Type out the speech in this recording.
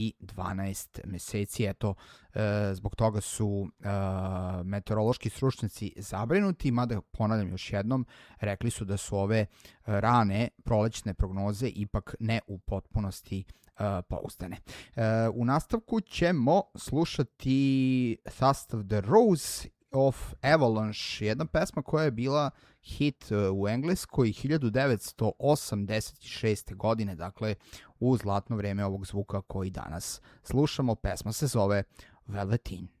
12 meseci. Eto, zbog toga su meteorološki stručnjaci zabrinuti, mada ponavljam još jednom, rekli su da su ove rane prolećne prognoze ipak ne u potpunosti pouzdane. U nastavku ćemo slušati Thust of the Rose of Avalanche, jedna pesma koja je bila hit u Engleskoj 1986. godine, dakle u zlatno vreme ovog zvuka koji danas slušamo. Pesma se zove Velveteen.